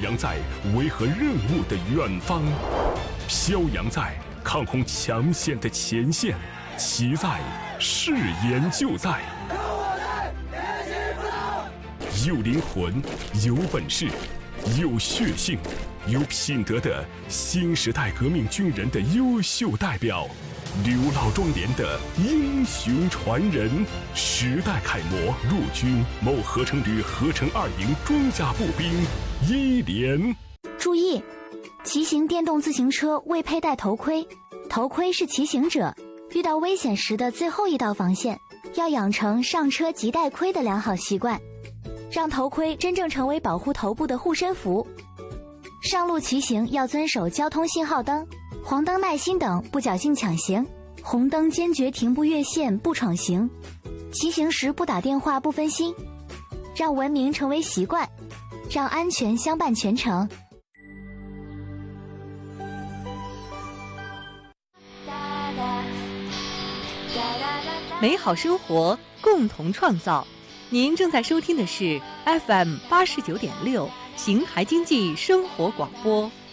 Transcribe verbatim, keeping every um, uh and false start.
扬在维和任务的远方，飘扬在抗洪抢险的前线，其在誓言就在。有灵魂，有本事，有血性，有品德的新时代革命军人的优秀代表，刘老庄连的英雄传人，时代楷模，陆军某合成旅合成二营装甲步兵一连。 注意，骑行电动自行车未佩戴头盔，头盔是骑行者遇到危险时的最后一道防线，要养成上车即戴盔的良好习惯，让头盔真正成为保护头部的护身符。上路骑行要遵守交通信号灯、黄灯耐心等，不侥幸抢行；红灯坚决停步越线，不闯行。骑行时不打电话，不分心，让文明成为习惯，让安全相伴全程。 美好生活，共同创造。您正在收听的是 F M 八十九点六。邢台经济生活广播。